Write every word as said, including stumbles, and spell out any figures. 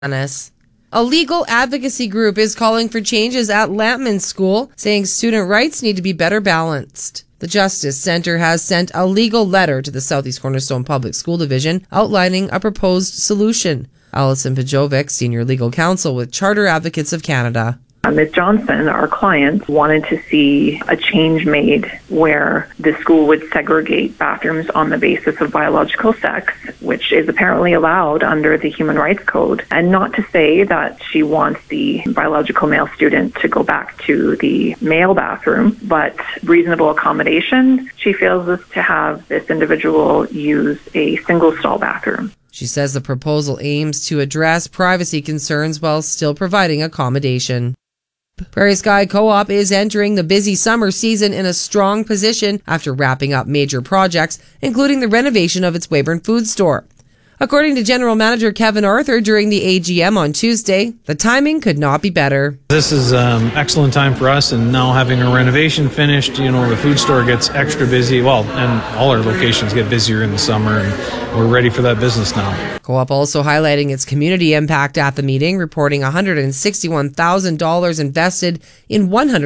A legal advocacy group is calling for changes at Lampman School, saying student rights need to be better balanced. The Justice Center has sent a legal letter to the Southeast Cornerstone Public School Division outlining a proposed solution. Alison Pajovic, Senior Legal Counsel with Charter Advocates of Canada. Miz Johnson, our client, wanted to see a change made where the school would segregate bathrooms on the basis of biological sex, which is apparently allowed under the Human Rights Code, and not to say that she wants the biological male student to go back to the male bathroom, but reasonable accommodation, she feels, is to have this individual use a single stall bathroom. She says the proposal aims to address privacy concerns while still providing accommodation. Prairie Sky Co-op is entering the busy summer season in a strong position after wrapping up major projects, including the renovation of its Weyburn food store. According to General Manager Kevin Arthur during the A G M on Tuesday, the timing could not be better. This is um, excellent time for us, and now having a renovation finished, you know, the food store gets extra busy. Well, and all our locations get busier in the summer, and we're ready for that business now. Co-op also highlighting its community impact at the meeting, reporting one hundred sixty-one thousand dollars invested in one hundred